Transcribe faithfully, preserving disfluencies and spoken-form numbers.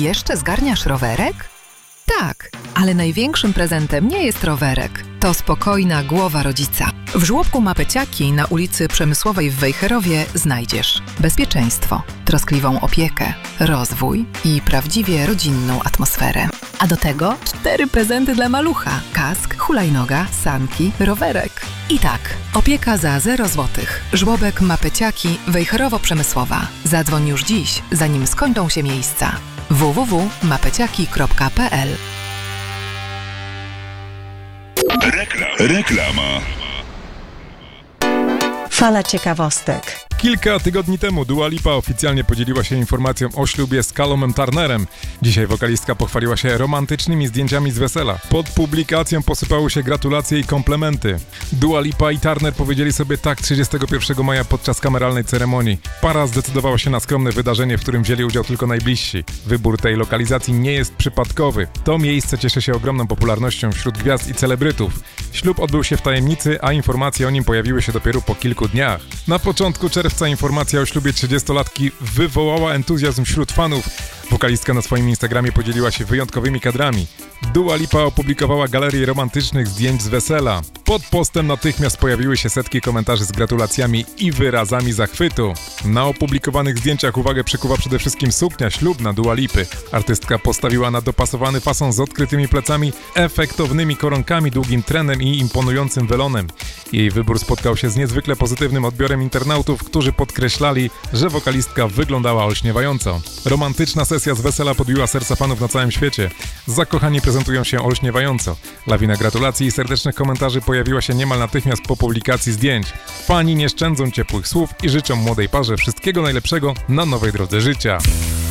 Jeszcze zgarniasz rowerek? Tak, ale największym prezentem nie jest rowerek. To spokojna głowa rodzica. W żłobku Mapeciaki na ulicy Przemysłowej w Wejherowie znajdziesz bezpieczeństwo, troskliwą opiekę, rozwój i prawdziwie rodzinną atmosferę. A do tego cztery prezenty dla malucha. Kask, hulajnoga, sanki, rowerek. I tak, opieka za zero złotych. Żłobek Mapeciaki Wejherowo-Przemysłowa. Zadzwoń już dziś, zanim skończą się miejsca. w w w kropka mapeciaki kropka p l Reklama. Fala ciekawostek. Kilka tygodni temu Dua Lipa oficjalnie podzieliła się informacją o ślubie z Callumem Turnerem. Dzisiaj wokalistka pochwaliła się romantycznymi zdjęciami z wesela. Pod publikacją posypały się gratulacje i komplementy. Dua Lipa i Turner powiedzieli sobie tak trzydziestego pierwszego maja podczas kameralnej ceremonii. Para zdecydowała się na skromne wydarzenie, w którym wzięli udział tylko najbliżsi. Wybór tej lokalizacji nie jest przypadkowy. To miejsce cieszy się ogromną popularnością wśród gwiazd i celebrytów. Ślub odbył się w tajemnicy, a informacje o nim pojawiły się dopiero po kilku dniach. Na początku czerwca informacja o ślubie trzydziestolatki wywołała entuzjazm wśród fanów. Wokalistka na swoim Instagramie podzieliła się wyjątkowymi kadrami. Dua Lipa opublikowała galerię romantycznych zdjęć z wesela. Pod postem natychmiast pojawiły się setki komentarzy z gratulacjami i wyrazami zachwytu. Na opublikowanych zdjęciach uwagę przykuwa przede wszystkim suknia ślubna Dua Lipy. Artystka postawiła na dopasowany fason z odkrytymi plecami, efektownymi koronkami, długim trenem i imponującym welonem. Jej wybór spotkał się z niezwykle pozytywnym odbiorem internautów, którzy podkreślali, że wokalistka wyglądała olśniewająco. Romantyczna sesja z wesela podbiła serca fanów na całym świecie. Zakochani prezentują się olśniewająco. Lawina gratulacji i serdecznych komentarzy pojawiła się niemal natychmiast po publikacji zdjęć. Fani nie szczędzą ciepłych słów i życzą młodej parze wszystkiego najlepszego na nowej drodze życia.